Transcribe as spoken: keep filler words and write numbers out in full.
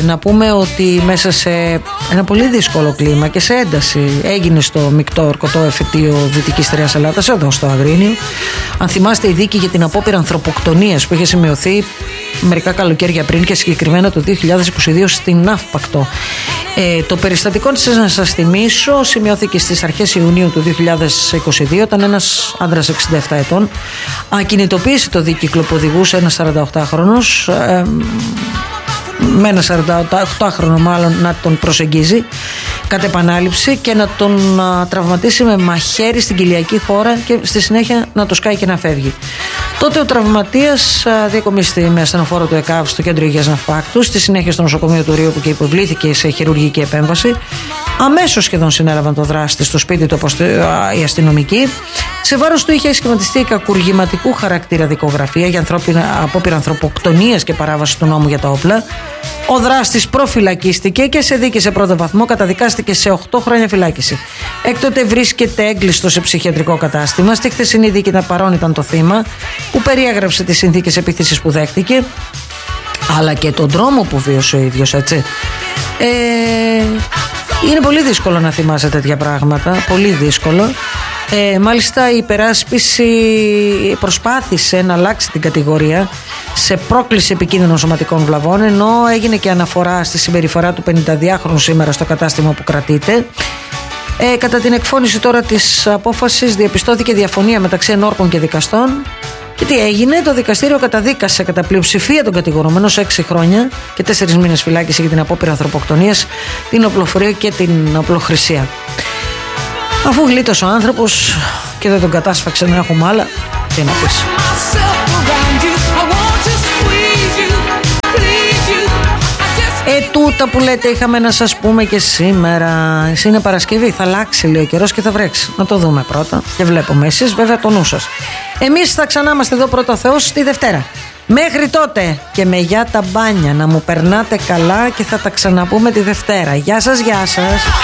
να πούμε ότι μέσα σε ένα πολύ δύσκολο κλίμα και σε ένταση έγινε στο μεικτό ορκωτό εφετείο Δυτικής Στρείας Ελλάδας, εδώ στο Αγρίνιο. Αν θυμάστε, η δίκη για την απόπειρα ανθρωποκτονίας που είχε σημειωθεί μερικά καλοκαίρια πριν και συγκεκριμένα το δύο χιλιάδες είκοσι δύο στην Ναύπακτο. Ε, το περιστατικό της, να σας θυμίσω, σημειώθηκε στις αρχές Ιουνίου του δύο χιλιάδες είκοσι δύο, όταν ένας άντρας εξήντα επτά ετών ακινητοποίησε το δίκυκλο που οδηγούσε ένας σαρανταοκτάχρονος ε, με ένα σαρανταοκτάχρονο μάλλον να τον προσεγγίζει κατ' επανάληψη και να τον α, τραυματίσει με μαχαίρι στην κοιλιακή χώρα και στη συνέχεια να το σκάει και να φεύγει. Τότε ο τραυματίας διακομίστη με ασθενοφόρο του ΕΚΑΒ στο κέντρο υγείας Ναυπάκτου, στη συνέχεια στο νοσοκομείο του Ρίου που και υποβλήθηκε σε χειρουργική επέμβαση. Αμέσως σχεδόν συνέλαβαν το δράστη στο σπίτι του οι αστυνομικοί. Σε βάρος του είχε σχηματιστεί κακουργηματικού χαρακτήρα δικογραφία για απόπειρα ανθρωποκτονίας και παράβαση του νόμου για τα όπλα. Ο δράστης προφυλακίστηκε και σε δίκη σε πρώτο βαθμό καταδικάστηκε σε οκτώ χρόνια φυλάκιση. Έκτοτε βρίσκεται έγκλειστο σε ψυχιατρικό κατάστημα. Στη χθεσινή δίκη τα παρόν ήταν το θύμα που περιέγραψε τις συνθήκες επίθεσης που δέχτηκε, αλλά και τον δρόμο που βίωσε ο ίδιος, έτσι. Ε, είναι πολύ δύσκολο να θυμάσαι τέτοια πράγματα, πολύ δύσκολο. Ε, μάλιστα η υπεράσπιση προσπάθησε να αλλάξει την κατηγορία σε πρόκληση επικίνδυνων σωματικών βλαβών, ενώ έγινε και αναφορά στη συμπεριφορά του πενηνταδυάχρονου σήμερα στο κατάστημα που κρατείται. Ε, κατά την εκφώνηση τώρα της απόφασης διαπιστώθηκε διαφωνία μεταξύ ενόρκων και δικαστών. Και τι έγινε? Το δικαστήριο καταδίκασε κατά πλειοψηφία τον κατηγορούμενο σε έξι χρόνια και τέσσερις μήνες φυλάκιση για την απόπειρα ανθρωποκτονίας, την οπλοφορία και την οπλοχρησία. Αφού γλίτωσε ο άνθρωπος και δεν τον κατάσφαξε να έχουμε άλλα, τι να πεις. Ε, τούτα που λέτε είχαμε να σας πούμε και σήμερα. Είναι Παρασκευή, θα αλλάξει λέει ο καιρός και θα βρέξει. Να το δούμε πρώτα και βλέπουμε. Εσείς βέβαια το νου σας. Εμείς θα ξανά είμαστε εδώ πρώτα Θεός τη Δευτέρα. Μέχρι τότε και με γεια τα μπάνια, να μου περνάτε καλά και θα τα ξαναπούμε τη Δευτέρα. Γεια σας, γεια σας.